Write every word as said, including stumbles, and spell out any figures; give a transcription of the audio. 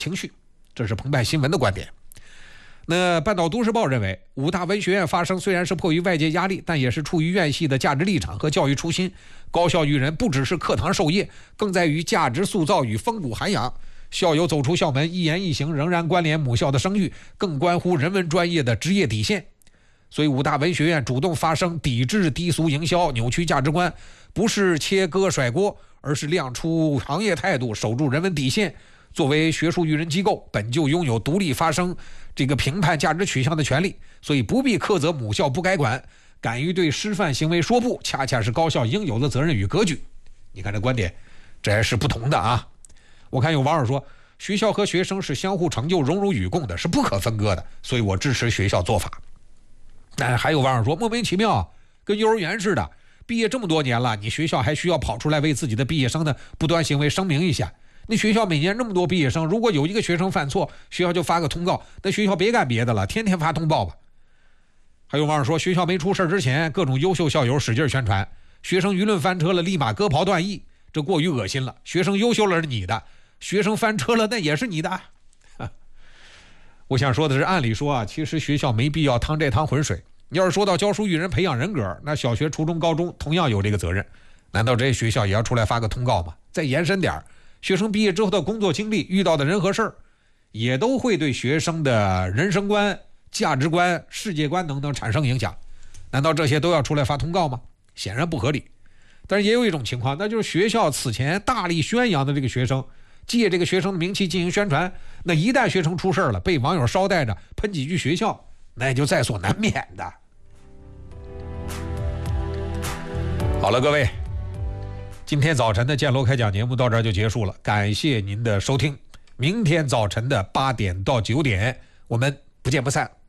情绪。这是澎湃新闻的观点。那半岛都市报认为，武大文学院发生虽然是迫于外界压力，但也是出于院系的价值立场和教育初心。高校育人不只是课堂授业，更在于价值塑造与风骨涵养。校友走出校门，一言一行仍然关联母校的声誉，更关乎人文专业的职业底线。所以武大文学院主动发声，抵制低俗营销、扭曲价值观，不是切割甩锅，而是亮出行业态度，守住人文底线。作为学术育人机构，本就拥有独立发声、这个评判价值取向的权利，所以不必苛责母校不该管。敢于对师范行为说不，恰恰是高校应有的责任与格局。你看这观点，这还是不同的啊。我看有网友说，学校和学生是相互成就、荣辱与共的，是不可分割的，所以我支持学校做法。但还有网友说，莫名其妙，跟幼儿园似的，毕业这么多年了，你学校还需要跑出来为自己的毕业生的不端行为声明一下？那学校每年这么多毕业生，如果有一个学生犯错，学校就发个通告，那学校别干别的了，天天发通报吧。还有网友说，学校没出事之前，各种优秀校友使劲宣传，学生舆论翻车了，立马割袍断义，这过于恶心了。学生优秀了是你的，学生翻车了那也是你的。我想说的是，按理说啊，其实学校没必要趟这趟浑水。要是说到教书育人、培养人格，那小学、初中、高中同样有这个责任。难道这些学校也要出来发个通告吗？再延伸点，学生毕业之后的工作经历、遇到的人和事儿，也都会对学生的人生观、价值观、世界观等等产生影响。难道这些都要出来发通告吗？显然不合理。但是也有一种情况，那就是学校此前大力宣扬的这个学生，借这个学生的名气进行宣传，那一旦学生出事了，被网友捎带着喷几句学校，那也就在所难免的。好了，各位，今天早晨的建楼开讲节目到这儿就结束了，感谢您的收听。明天早晨的八点到九点，我们不见不散。